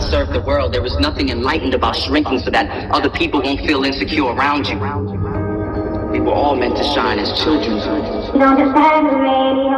serve the world. There is nothing enlightened about shrinking so that other people won't feel insecure around you. We were all meant to shine as children. You don't understand the radio.